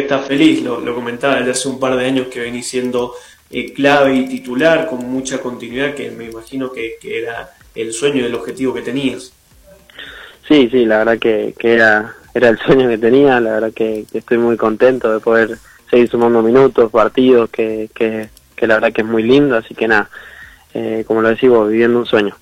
está feliz, lo comentaba desde hace un par de años que venís siendo clave y titular con mucha continuidad, que me imagino que era el sueño y el objetivo que tenías. Sí, sí, la verdad que era el sueño que tenía, la verdad que estoy muy contento de poder seguir sumando minutos, partidos, que la verdad que es muy lindo, así que nada, como lo decimos, viviendo un sueño.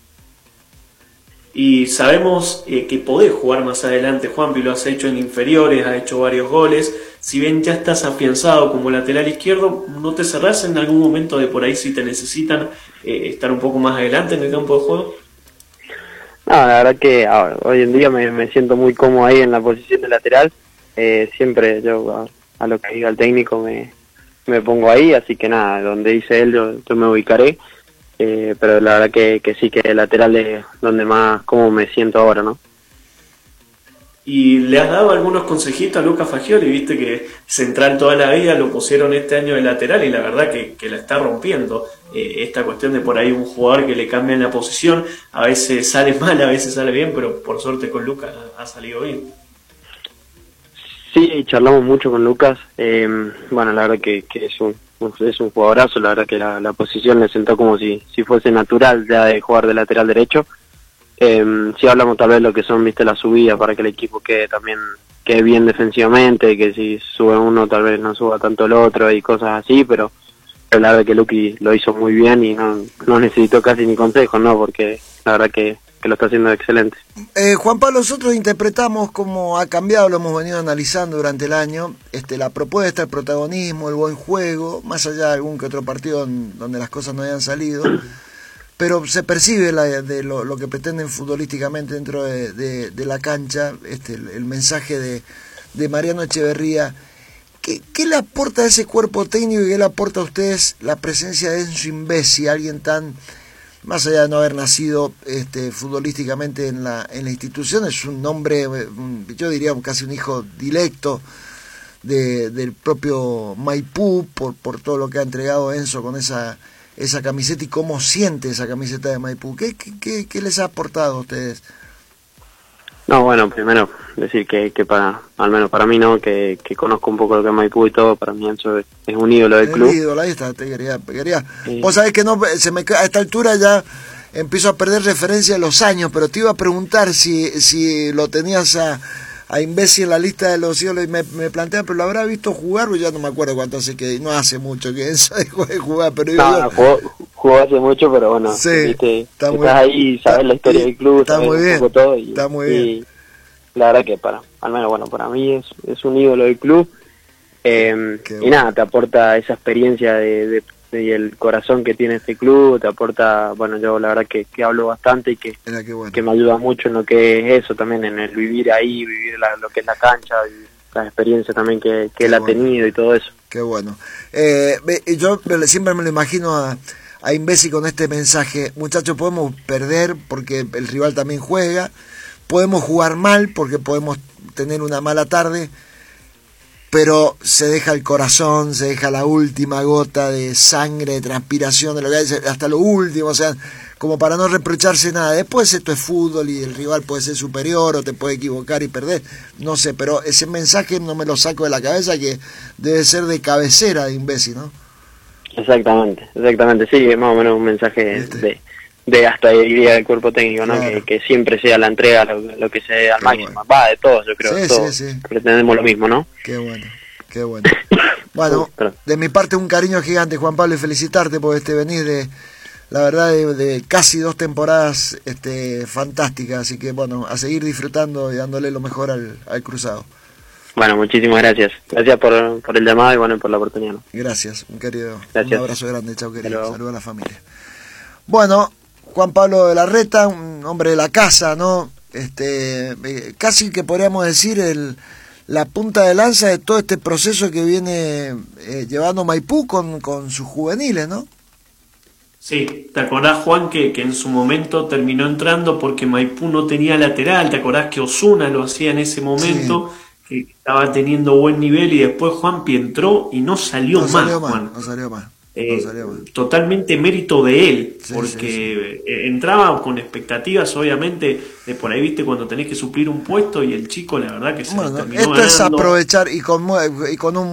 Y sabemos que podés jugar más adelante, Juanpi, lo has hecho en inferiores, has hecho varios goles. Si bien ya estás afianzado como lateral izquierdo, ¿no te cerrás en algún momento de por ahí si te necesitan estar un poco más adelante en el campo de juego? No, la verdad que hoy en día me siento muy cómodo ahí en la posición de lateral. Siempre yo a lo que diga el técnico me pongo ahí, así que nada, donde dice él yo me ubicaré. Pero la verdad que sí, que el lateral es donde más cómo me siento ahora, ¿no? Y le has dado algunos consejitos a Lucas Fagioli, viste que central toda la vida, lo pusieron este año de lateral y la verdad que la está rompiendo. Esta cuestión de por ahí un jugador que le cambian la posición, a veces sale mal, a veces sale bien, pero por suerte con Lucas ha salido bien. Sí, charlamos mucho con Lucas. Bueno, la verdad que es un jugadorazo, la verdad que la posición le sentó como si fuese natural ya de jugar de lateral derecho. Sí hablamos tal vez lo que son, viste, las subidas para que el equipo quede bien defensivamente, que si sube uno tal vez no suba tanto el otro y cosas así, pero la verdad que Luqui lo hizo muy bien y no necesitó casi ni consejos, ¿no? Porque la verdad que lo está haciendo excelente. Juan Pablo, nosotros interpretamos cómo ha cambiado, lo hemos venido analizando durante el año, la propuesta, el protagonismo, el buen juego, más allá de algún que otro partido donde las cosas no hayan salido, pero se percibe lo que pretenden futbolísticamente dentro de la cancha, el mensaje de Mariano Echeverría. ¿Qué le aporta a ese cuerpo técnico y qué le aporta a ustedes la presencia de Enzo Imbesi, alguien tan, más allá de no haber nacido futbolísticamente en la institución, es un nombre, yo diría casi un hijo directo del propio Maipú, por todo lo que ha entregado Enzo con esa camiseta y cómo siente esa camiseta de Maipú? ¿Qué les ha aportado a ustedes? No, bueno, primero decir que al menos para mí, ¿no? Que conozco un poco lo que es Maipú y todo, para mí Enzo es un ídolo del club. Ídolo, ahí está, te quería. Sí. Vos sabés que no, a esta altura ya empiezo a perder referencia de los años, pero te iba a preguntar si lo tenías a Imbesi en la lista de los ídolos y me plantea, pero lo habrá visto jugar, o ya no me acuerdo cuánto hace que, no hace mucho que Enzo dejó de jugar, pero jugó hace mucho, pero bueno, sí, estás ahí, sabes la historia del club, está muy bien, todo está muy bien. La verdad que al menos bueno, para mí es un ídolo del club, y nada, te aporta esa experiencia y el corazón que tiene este club, te aporta, bueno, yo la verdad que hablo bastante y que me ayuda mucho en lo que es eso también, en el vivir ahí, vivir lo que es la cancha, y la experiencia también que él ha tenido y todo eso. Qué bueno. Yo siempre me lo imagino a Imbesi con este mensaje: muchachos, podemos perder porque el rival también juega, podemos jugar mal porque podemos tener una mala tarde, pero se deja el corazón, se deja la última gota de sangre, de transpiración, de lo que hay, hasta lo último, o sea, como para no reprocharse nada. Después esto es fútbol y el rival puede ser superior o te puede equivocar y perder, no sé, pero ese mensaje no me lo saco de la cabeza, que debe ser de cabecera de Imbesi, ¿no? Exactamente, sí, es más o menos un mensaje de hasta diría del cuerpo técnico, ¿no? Claro. Que siempre sea la entrega lo que sea al máximo, bueno. Va de todos, yo creo, todos pretendemos lo mismo, ¿no? Qué bueno. Bueno, de mi parte un cariño gigante, Juan Pablo, y felicitarte porque venís la verdad de casi 2 temporadas fantásticas, así que bueno, a seguir disfrutando y dándole lo mejor al cruzado. Bueno, muchísimas gracias por el llamado y bueno, por la oportunidad, ¿no? Gracias, un querido, gracias. Un abrazo grande, chao querido, saludos a la familia. Bueno, Juan Pablo de Larreta, un hombre de la casa, ¿no? Casi que podríamos decir la punta de lanza de todo este proceso que viene llevando Maipú con sus juveniles, ¿no? Sí, ¿te acordás, Juan, que en su momento terminó entrando porque Maipú no tenía lateral? ¿Te acordás que Osuna lo hacía en ese momento? Sí. Que estaba teniendo buen nivel y después Juanpi entró y no salió más, Juan. No salió más. Totalmente mérito de él, porque entraba con expectativas, obviamente, de por ahí, viste, cuando tenés que suplir un puesto y el chico, la verdad que se terminó esto ganando. Es aprovechar y con un